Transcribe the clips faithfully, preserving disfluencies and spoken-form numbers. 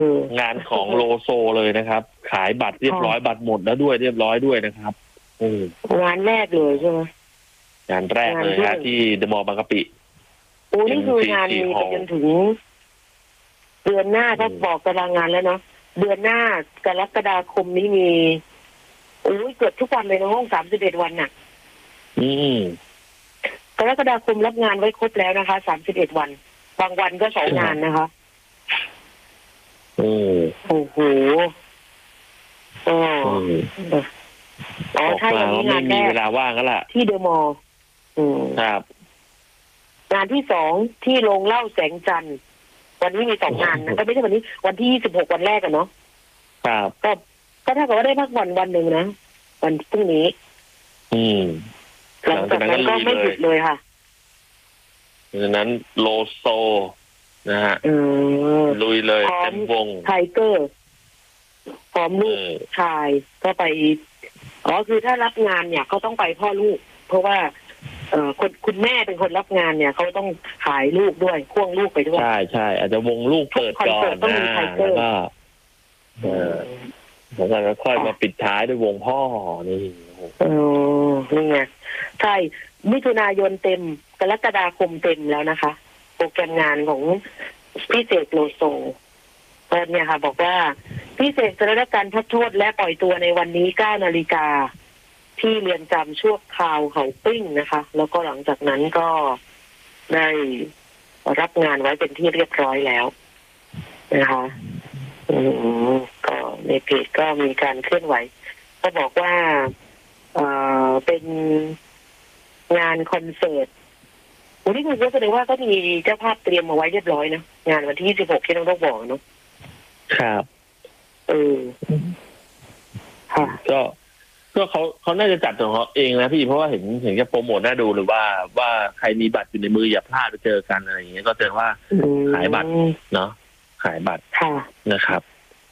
งานของโลโซเลยนะครับขายบัตรเรียบร้อยบัตรหมดแล้วด้วยเรียบร้อยด้วยนะครับงานแรกเลยใช่ไหมงานแรกเลยฮะที่เดอะมอลล์บางกะปิโอ้นี่คืองานมีไปจนถึงเดือนหน้าก็บอกตารางงานแล้วเนาะเดือนหน้ากรกฎาคมนี้มีโอ้ยเกิดทุกวันเลยนะห้องสามสิบเอ็ดวันน่ะอืมกรกฎาคมรับงานไว้ครบแล้วนะคะสามสิบเอ็ดวันบางวันก็สองงานนะคะโอ้โอ้โหอ๋ออ๋อถ้าอย่างนี้งานแรกเวลาว่างก็ล่ะที่เดอะมอลล์ครับงานที่สองที่โรงเหล้าแสงจันทร์วันนี้มีสองงานนะก็ไม่ใช่วันนี้วันที่ยี่สิบหกวันแรกกันเนาะครับก็ก็ถ้าเกิดว่าได้พักวันวันหนึ่งนะวันพรุ่งนี้อืมหลังจากนั้นก็ไม่หยุดเลยค่ะดังนั้นโลโซนะฮะลุยเลยเต็มวงไทเกอร์พร้อมลูกชายก็ไปอ๋อคือถ้ารับงานเนี่ยเขาต้องไปพ่อลูกเพราะว่าเอ่อคนคุณแม่เป็นคนรับงานเนี่ยเขาต้องขายลูกด้วยพ่วงลูกไปด้วยใช่ใช่อาจจะวงลูกเปิดก่อนนะแล้วก็เออแล้วก็ค่อยมาปิดท้ายด้วยวงพ่อนี่เออนี่ไงใช่มิถุนายนเต็มกรกฎาคมเต็มแล้วนะคะโปรแกรมงานของพี่เสกโลโซก็เนี่ยค่ะบอกว่าพี่เสกจะได้รับการพักโทษและปล่อยตัวในวันนี้เก้านาฬิกาที่เรือนจำชั่วคราวเขาปิ้งนะคะแล้วก็หลังจากนั้นก็ได้รับงานไว้เป็นที่เรียบร้อยแล้วนะคะอืมก็ในเพจก็มีการเคลื่อนไหวก็บอกว่าเอ่อเป็นงานคอนเสิร์ตวันนี้คุณก็แสดงว่าก็มีเจ้าภาพเตรียมมาไว้เรียบร้อยนะงานวันที่ยี่สิบหกที่น้องต้องบอกเนาะครับเออค่ะก็ก็เขาเขาน่าจะจัดของเขาเองนะพี่เพราะว่าเห็นเห็นจะโปรโมทน่าดูหรือว่าว่าใครมีบัตรอยู่ในมืออย่าพลาดไปเจอกันอะไรอย่างเงี้ยก็เจอว่าขายบัตรเนาะขายบัตรนะครับ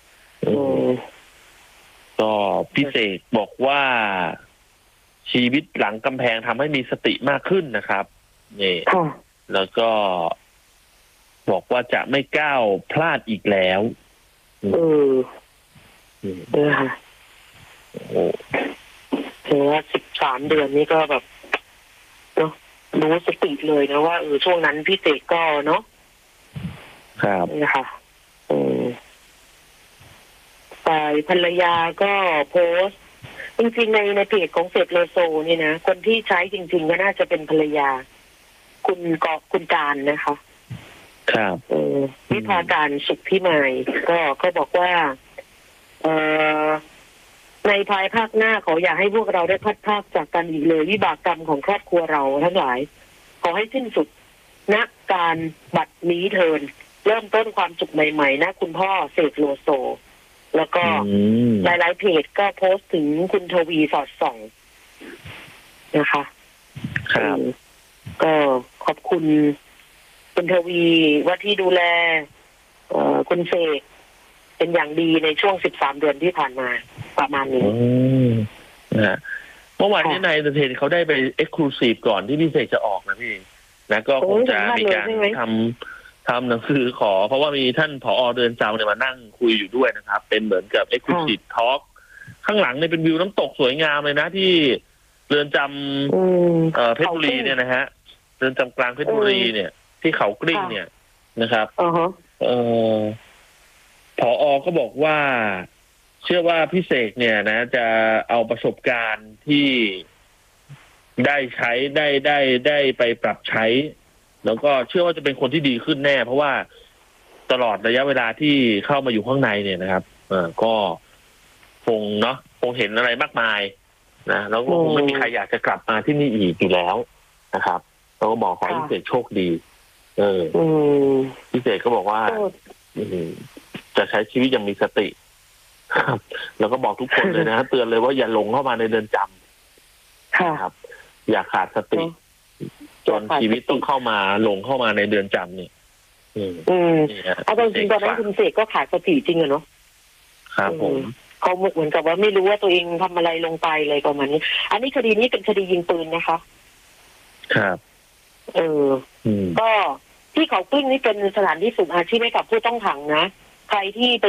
ก็พี่เสกบอกว่าชีวิตหลังกำแพงทำให้มีสติมากขึ้นนะครับนี่แล้วก็บอกว่าจะไม่ก้าวพลาดอีกแล้วเออเออค่ะโอ้ถือว่าสิบสามเดือนนี้ก็แบบเนาะรู้สติเลยนะว่าเออช่วงนั้นพี่เสกก็เนาะครับนี่ค่ะเออฝ่ายภรรยาก็โพสต์จริงๆในในเพจของเสกโลโซนี่นะคนที่ใช้จริงๆก็น่าจะเป็นภรรยาคุณกอบคุณการนะคะครับเออวิภาการสุขพิมายก็ก็บอกว่าเออในภายภาคหน้าขออย่าให้พวกเราได้พัดพากจากกันอีกเลยวิบากกรรมของครอบครัวเราทั้งหลายขอให้สิ้นสุดณการบัดนี้เทินเริ่มต้นความสุขใหม่ๆนะคุณพ่อเสกโลโซแล้วก็หลายๆเพจก็โพสต์ถึงคุณทวีสอดส่องนะคะครับก็ขอบคุณคุณทวีว่าที่ดูแลเอ่อคุณเสกเป็นอย่างดีในช่วงสิบสามเดือนที่ผ่านมาประมาณนี้นะเมื่อวานนี้นายเอนเตอร์เทนเขาได้ไปเอ็กซ์คลูซีฟก่อนที่พี่เสกจะออกนะพี่นะก็คงจะมีการทำทำหนังสือขอเพราะว่ามีท่านผอ.เรือนจำเนี่ยมานั่งคุยอยู่ด้วยนะครับเป็นเหมือนกับเอ็กซ์คลูซีฟทอล์กข้างหลังเนี่ยเป็นวิวน้ำตกสวยงามเลยนะที่เรือนจำเพชรบุรีเนี่ยนะฮะเรือนจำกลางเพชรบุรีเนี่ยที่เขากลิ้งเนี่ยนะครับเอ่อผอ.ก็บอกว่าเชื่อว่าพี่เสกเนี่ยนะจะเอาประสบการณ์ที่ได้ใช้ได้ได้ได้ไปปรับใช้แล้วก็เชื่อว่าจะเป็นคนที่ดีขึ้นแน่เพราะว่าตลอดระยะเวลาที่เข้ามาอยู่ข้างในเนี่ยนะครับเอ่อก็คงเนาะคงเห็นอะไรมากมายนะแล้วก็คงไม่มีใครอยากจะกลับมาที่นี่อีกอยู่แล้วนะครับเราก็บอกขอให้พี่เสกโชคดีเออพี่เสกก็บอกว่าจะใช้ชีวิตอย่างมีสติครับแล้วก็บอกทุกคนเลยนะเตือนเลยว่าอย่าหลงเข้ามาในเรือนจำครับอย่าขาดสติจนชีวิตต้องเข้ามาหลงเข้ามาในเรือนจำเนี่ยอืมเอาจริงๆตอนนั้นคุณเสกก็ขาดสติจริงอะเนาะครับผมเขาเหมือนกับว่าไม่รู้ว่าตัวเองทำอะไรลงไปเลยประมาณนี้อันนี้คดีนี้เป็นคดียิงปืนนะคะครับเออก็ที่เขากลิ้งนี่เป็นสถานที่ฝึกอาชีพให้กับผู้ต้องขังนะใครที่ไป